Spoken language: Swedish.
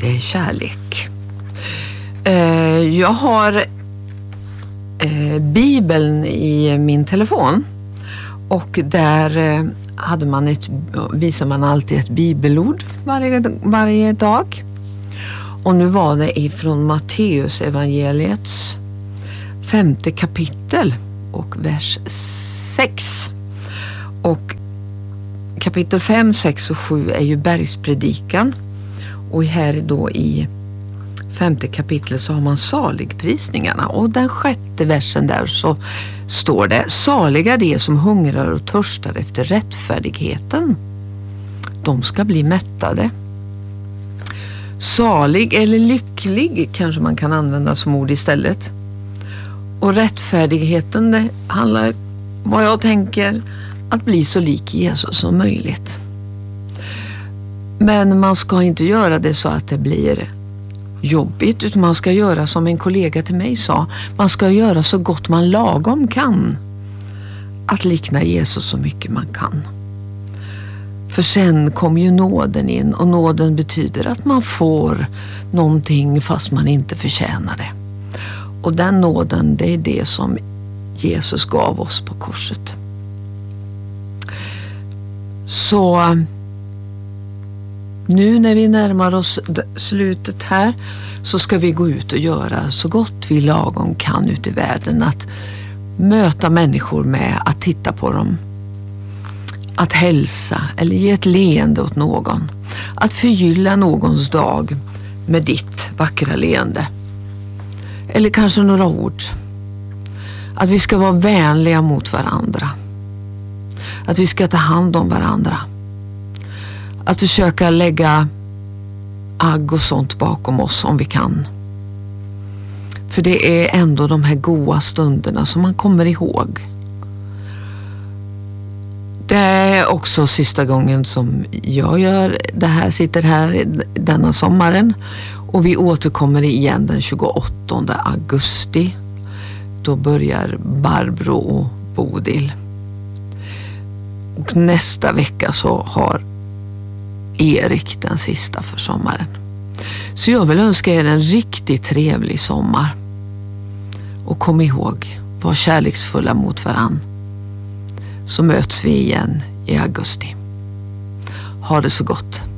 det är kärlek. Jag har Bibeln i min telefon och där visar man alltid ett bibelord varje dag. Och nu var det ifrån Matteus evangeliets 5:e kapitel och vers 6. Och kapitel 5, 6 och 7 är ju bergspredikan. Och här då i 5:e kapitlet så har man saligprisningarna. Och den 6:e versen där så står det: saliga de som hungrar och törstar efter rättfärdigheten. De ska bli mättade. Salig eller lycklig kanske man kan använda som ord istället. Och rättfärdigheten, det handlar, vad jag tänker, att bli så lik Jesus som möjligt. Men man ska inte göra det så att det blir jobbigt, utan man ska göra som en kollega till mig sa. Man ska göra så gott man lagom kan. Att likna Jesus så mycket man kan. För sen kom ju nåden in, och nåden betyder att man får någonting fast man inte förtjänar det. Och den nåden, det är det som Jesus gav oss på korset. Så nu när vi närmar oss slutet här så ska vi gå ut och göra så gott vi lagom kan ut i världen. Att möta människor med att titta på dem. Att hälsa eller ge ett leende åt någon. Att förgylla någons dag med ditt vackra leende. Eller kanske några ord. Att vi ska vara vänliga mot varandra. Att vi ska ta hand om varandra. Att försöka lägga agg och sånt bakom oss om vi kan. För det är ändå de här goda stunderna som man kommer ihåg. Det är också sista gången som jag gör det här, sitter här denna sommaren. Och vi återkommer igen den 28 augusti. Då börjar Barbro och Bodil. Och nästa vecka så har Erik den sista för sommaren. Så jag vill önska er en riktigt trevlig sommar. Och kom ihåg, var kärleksfulla mot varann. Så möts vi igen i augusti. Ha det så gott.